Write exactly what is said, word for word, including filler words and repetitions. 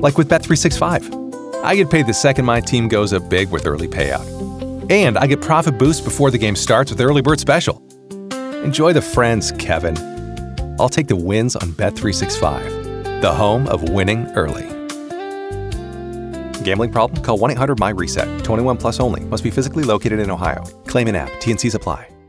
Like with Bet three sixty-five. I get paid the second my team goes up big with early payout. And I get profit boost before the game starts with Early Bird Special. Enjoy the friends, Kevin. I'll take the wins on Bet three sixty-five, the home of winning early. Gambling problem? Call one eight hundred M Y RESET. twenty-one plus only. Must be physically located in Ohio. Claim in app. T N Cs apply.